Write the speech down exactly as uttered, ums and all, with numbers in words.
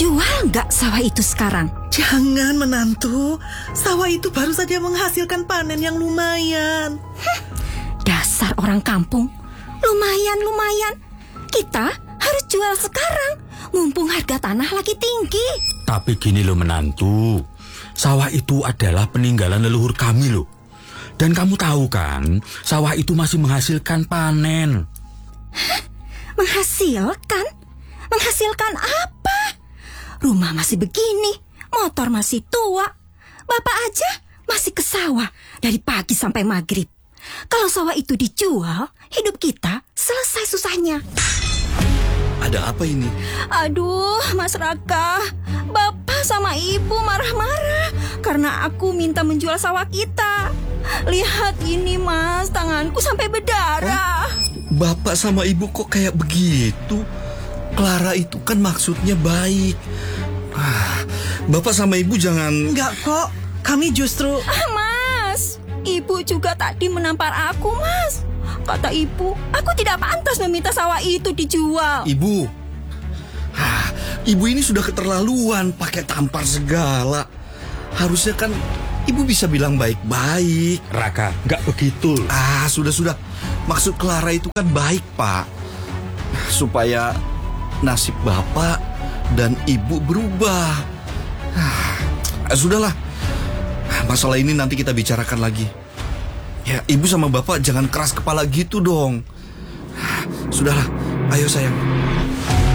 Jual nggak sawah itu sekarang? Jangan, menantu. Sawah itu baru saja menghasilkan panen yang lumayan. Hah, dasar orang kampung. Lumayan-lumayan. Kita harus jual sekarang, mumpung harga tanah lagi tinggi. Tapi gini loh menantu, sawah itu adalah peninggalan leluhur kami loh. Dan kamu tahu kan, sawah itu masih menghasilkan panen. Hah? Menghasilkan? Menghasilkan apa? Rumah masih begini, motor masih tua. Bapak aja masih ke sawah dari pagi sampai maghrib. Kalau sawah itu dijual, hidup kita selesai susahnya. Ada apa ini? Aduh, Mas Raka, Bapak sama Ibu marah-marah karena aku minta menjual sawah kita. Lihat ini, Mas, tanganku sampai berdarah. Hah? Bapak sama Ibu kok kayak begitu? Clara itu kan maksudnya baik. Ah, Bapak sama Ibu jangan... Enggak kok, kami justru... Ah, Mas, Ibu juga tadi menampar aku, Mas. Kata Ibu, aku tidak pantas meminta sawah itu dijual. Ibu, ah, Ibu ini sudah keterlaluan pakai tampar segala. Harusnya kan Ibu bisa bilang baik-baik. Raka, nggak begitu. Ah, sudah-sudah. Maksud Clara itu kan baik, Pak. Supaya nasib Bapak dan Ibu berubah. Ah, sudahlah. Masalah ini nanti kita bicarakan lagi. Ya, Ibu sama Bapak jangan keras kepala gitu dong. Ah, sudahlah, ayo sayang.